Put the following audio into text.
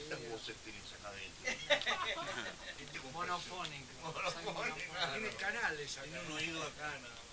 ¿Cuántas voces tenés acá adentro? Monofónico. Monofónico. Tiene canales acá. Tiene un oído acá nada más.